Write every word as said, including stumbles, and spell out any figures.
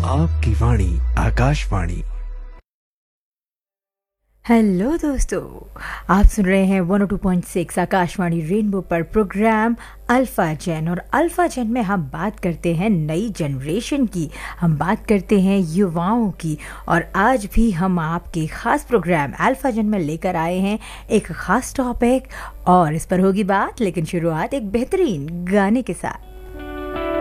आपकी वाणी आकाशवाणी। हेलो दोस्तों, आप सुन रहे हैं one O two point six Akashvani rainbow पर प्रोग्राम अल्फ़ा जेन। और अल्फ़ा जेन में हम बात करते हैं नई जनरेशन की, हम बात करते हैं युवाओं की। और आज भी हम आपके ख़ास प्रोग्राम अल्फ़ा जेन में लेकर आए हैं एक ख़ास टॉपिक, और इस पर होगी बात, लेकिन शुरुआत एक बेहतरीन गाने के साथ।